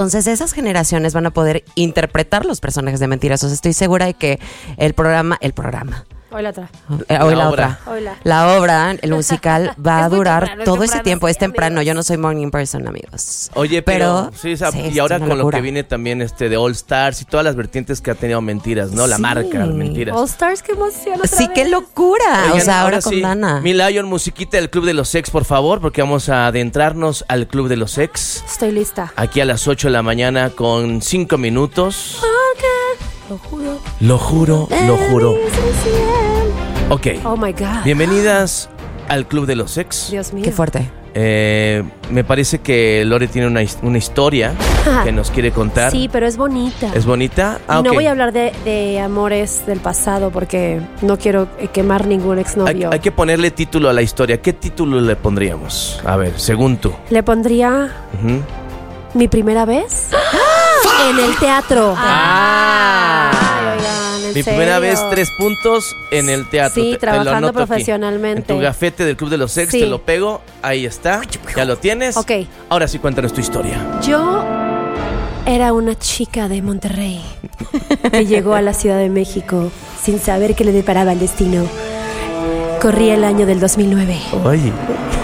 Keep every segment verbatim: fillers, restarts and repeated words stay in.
Entonces esas generaciones van a poder interpretar los personajes de Mentiras. O sea, estoy segura de que el programa, el programa. Hoy la otra. Eh, hoy La la, obra. otra. Hoy la. La obra, el musical, va Es a muy durar temprano, es todo ese temprano, tiempo. sí, Es temprano. amigos. Yo no soy morning person, amigos. Oye, pero, Pero, sí, o sea, sí, y ahora es una con locura. lo que viene también este de All Stars y todas las vertientes que ha tenido Mentiras, ¿no? La Sí. marca, Mentiras. All Stars, qué emoción. otra Sí, vez. qué locura. Oigan, o sea, ahora, con sí, Dana. Mi Lion, musiquita del Club de los Ex, por favor, porque vamos a adentrarnos al Club de los Ex. Estoy lista. Aquí a las ocho de la mañana con cinco minutos. Lo juro. Lo juro, lo juro. Ok. Oh my God. Bienvenidas al Club de los Ex. Dios mío. Qué fuerte. Eh, me parece que Lore tiene una, his- una historia que nos quiere contar. Sí, pero es bonita. ¿Es bonita? Y Ah, no ok. voy a hablar de, de amores del pasado porque no quiero eh, quemar ningún Hay, exnovio. hay que ponerle título a la historia. ¿Qué título le pondríamos? A ver, según tú. Le pondría Ujú. mi primera vez en el teatro. Ah. Ay, oigan, ¿en Mi primera serio? vez, tres puntos en el teatro. Sí, Te- te lo trabajando anoto aquí. profesionalmente. En tu gafete del Club de los Ex, Sí. te lo pego. Ahí está. ¿Ya lo tienes? Ok. Ahora sí, cuéntanos tu historia. Yo era una chica de Monterrey que llegó a la Ciudad de México sin saber qué le deparaba el destino. Corría el año del dos mil nueve Oye,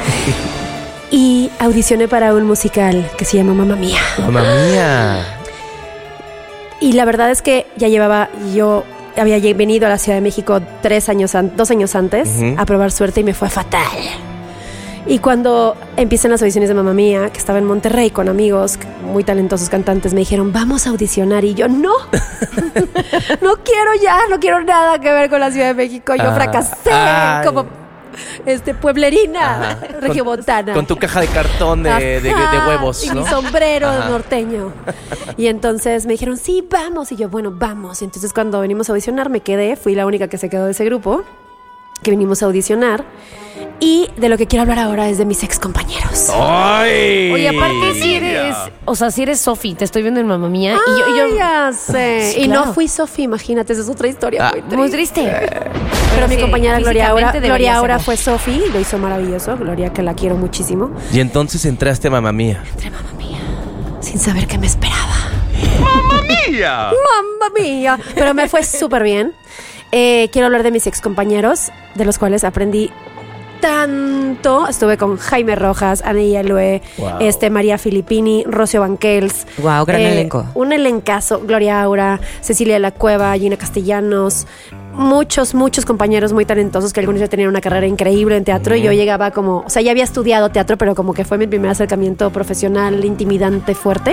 y audicioné para un musical que se llama Mamma Mía. mamá mía. Y la verdad es que ya llevaba, yo había lle- venido a la Ciudad de México tres años, an- dos años antes Ujú. a probar suerte y me fue fatal. Y cuando empiezan las audiciones de Mamma Mía, que estaba en Monterrey con amigos muy talentosos cantantes, me dijeron, vamos a audicionar. Y yo, no, no quiero ya, no quiero nada que ver con la Ciudad de México. Yo Ah, fracasé ay. como este, pueblerina, Ajá. regiomontana. Con tu caja de cartón de, de- de Ajá, huevos, y ¿no? mi sombrero Ajá. norteño. Y entonces me dijeron, sí, vamos. Y yo, bueno, vamos. Y entonces cuando venimos a audicionar me quedé, fui la única que se quedó de ese grupo, que vinimos a audicionar. Y de lo que quiero hablar ahora es de mis ex compañeros. ¡Ay! Oye, aparte si eres, o sea, si eres Sofi, te estoy viendo en Mamma Mía y yo, y yo- ya sé. Sí, y claro. no fui Sofía, imagínate, esa es otra historia. Ah. muy triste. muy triste. Pero mi sí, compañera Gloria Aura, físicamente Gloria debería Aura serlo. fue Sofía y lo hizo maravilloso. Gloria, que la quiero muchísimo. Y entonces entraste a mamá mía. Entre Mamma Mía, sin saber qué me esperaba. ¡Mía! ¡Mamma mía! Pero me fue súper bien. Eh, quiero hablar de mis excompañeros, de los cuales aprendí tanto. Estuve con Jaime Rojas, Annie Yalue, Wow. este, María Filippini, Rocio Banquels. Guau, gran elenco. Un elencazo. Gloria Aura, Cecilia de la Cueva, Gina Castellanos. Muchos, muchos compañeros muy talentosos que algunos ya tenían una carrera increíble en teatro y yo llegaba como, o sea, ya había estudiado teatro, pero como que fue mi primer acercamiento profesional, intimidante, fuerte.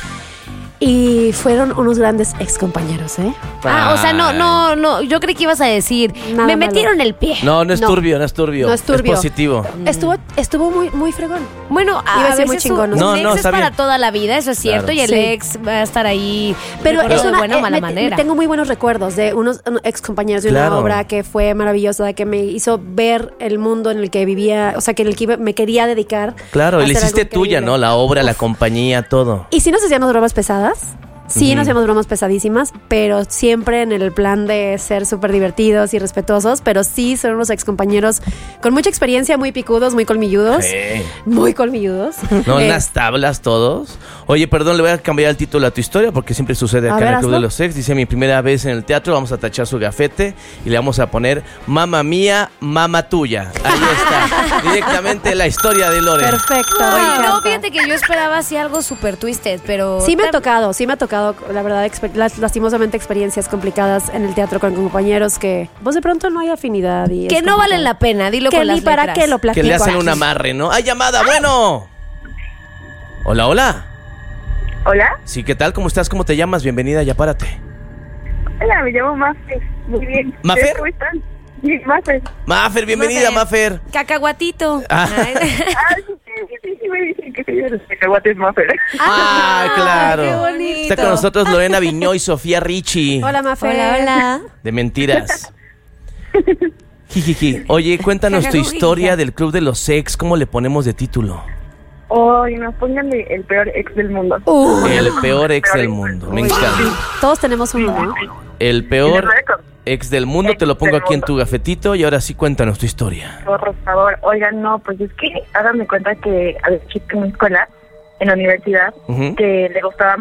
Y fueron unos grandes ex compañeros, ¿eh? Ah, o sea, no, no, no, yo creí que ibas a decir, Nada me malo. metieron el pie. No, no es No. turbio, no es turbio. No es turbio. Es positivo. Estuvo, estuvo muy, muy fregón. Bueno, Iba a a decir muy veces chingón, un, ¿no? un No, ex no, es está para bien. toda la vida, eso es cierto, Claro. y el Sí. ex va a estar ahí Pero recuerdo es de una, buena o eh, mala me- manera. tengo muy buenos recuerdos de unos ex compañeros de Claro. una obra que fue maravillosa, que me hizo ver el mundo en el que vivía, o sea, que en el que iba- me quería dedicar. Claro, a y le hacer hiciste algo tuya, increíble. ¿no? La obra, la compañía, todo. Y sí nos hacíamos bromas pesadas. Sí, Ujú. nos hacíamos bromas pesadísimas, pero siempre en el plan de ser súper divertidos y respetuosos. Pero sí, son unos ex compañeros con mucha experiencia, muy picudos, muy colmilludos. Sí. Muy colmilludos. ¿No? Eh, Unas tablas todos. Oye, perdón, le voy a cambiar el título a tu historia porque siempre sucede A acá ver, en el Club hazlo. de los Ex. Dice mi primera vez en el teatro, vamos a tachar su gafete y le vamos a poner Mamma mía, mamá tuya. Ahí está. Directamente la historia de Lore. Perfecto. me Oye, no, encanta. fíjate que yo esperaba así algo súper twisted, pero... Sí me ha tam- tocado, sí me ha tocado, la verdad, exper- las- lastimosamente experiencias complicadas en el teatro con compañeros que, pues de pronto no hay afinidad y Que es no valen complicado. la pena, dilo Que con ni las para letras. qué lo platico Que le hacen aquí. un amarre, ¿no? ¡Ay, llamada! ¡Bueno! Hola, hola. Hola, Sí, ¿qué tal? ¿Cómo estás? ¿Cómo te llamas? Bienvenida, ya párate. hola, me llamo Mafer. Muy bien. ¿Mafer? ¿Cómo están? Sí, Mafer. Mafer, bienvenida, Mafer. Cacahuatito. Ah. Ay. Ah, sí, sí, sí, sí, me dicen que soy de los cacahuates Mafer. Ah, claro. qué bonito. Está con nosotros Lorena Viñó y Sofía Ricci. Hola, Mafer. Hola, hola. De mentiras. Jijiji. Oye, cuéntanos tu historia del Club de los Ex. ¿Cómo le ponemos de título? Ay, no, pónganle el peor ex del mundo. Uh, El peor ex del mundo. Me encanta. todos tenemos uno, ¿no? El peor ex del mundo. Te lo pongo aquí en tu gafetito. Y ahora sí, cuéntanos tu historia. Por favor, oigan, no, pues es que háganme cuenta que a ver, chica en mi escuela en la universidad Ujú. que le gustaba